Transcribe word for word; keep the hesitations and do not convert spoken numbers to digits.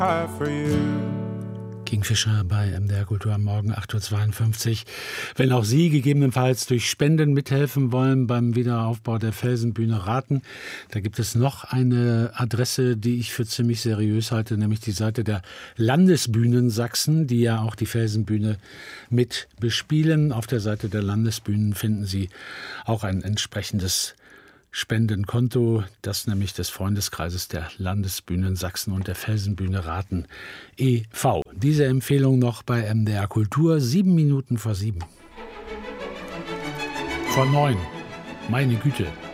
have for you. Kingfisher bei M D R Kultur am Morgen acht Uhr zweiundfünfzig. Wenn auch Sie gegebenenfalls durch Spenden mithelfen wollen beim Wiederaufbau der Felsenbühne Rathen, da gibt es noch eine Adresse, die ich für ziemlich seriös halte, nämlich die Seite der Landesbühnen Sachsen, die ja auch die Felsenbühne mit bespielen. Auf der Seite der Landesbühnen finden Sie auch ein entsprechendes Spendenkonto, das nämlich des Freundeskreises der Landesbühnen Sachsen und der Felsenbühne Rathen e V Diese Empfehlung noch bei M D R Kultur, sieben Minuten vor sieben. Vor neun. Meine Güte.